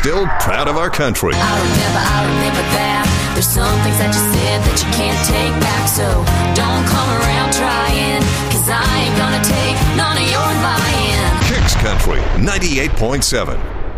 still proud of our country. I remember that. There's some things that you said that you can't take back. So don't come around trying, 'cause I ain't gonna take none of your lying. Kicks Country 98.7.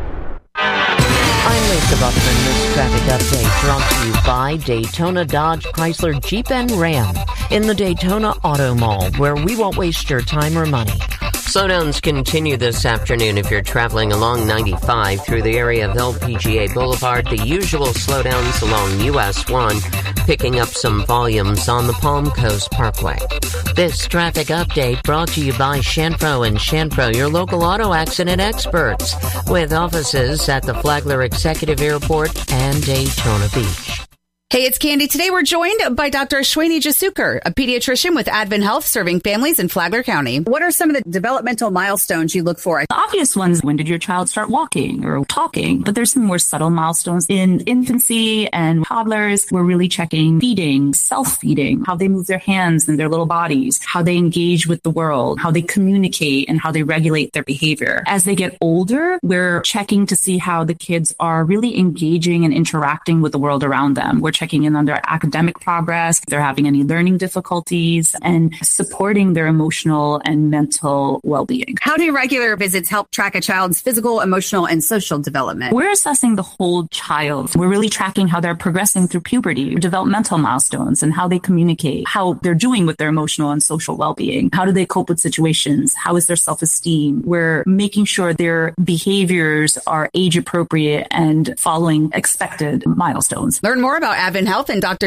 I'm Lisa Buckman. This traffic update brought to you by Daytona Dodge Chrysler Jeep and Ram in the Daytona Auto Mall, where we won't waste your time or money. Slowdowns continue this afternoon if you're traveling along 95 through the area of LPGA Boulevard. The usual slowdowns along US 1, picking up some volumes on the Palm Coast Parkway. This traffic update brought to you by Shanpro and Shanpro, your local auto accident experts, with offices at the Flagler Executive Airport and Daytona Beach. Hey, it's Candy. Today we're joined by Dr. Ashwani Jasukar, a pediatrician with Advent Health serving families in Flagler County. What are some of the developmental milestones you look for? The obvious ones, when did your child start walking or talking? But there's some more subtle milestones. In infancy and toddlers, we're really checking feeding, self-feeding, how they move their hands and their little bodies, how they engage with the world, how they communicate, and how they regulate their behavior. As they get older, we're checking to see how the kids are really engaging and interacting with the world around them. We're checking in on their academic progress, if they're having any learning difficulties, and supporting their emotional and mental well-being. How do regular visits help track a child's physical, emotional, and social development? We're assessing the whole child. We're really tracking how they're progressing through puberty, developmental milestones, and how they communicate, how they're doing with their emotional and social well-being. How do they cope with situations? How is their self-esteem? We're making sure their behaviors are age-appropriate and following expected milestones. Learn more about Advent Health and Dr.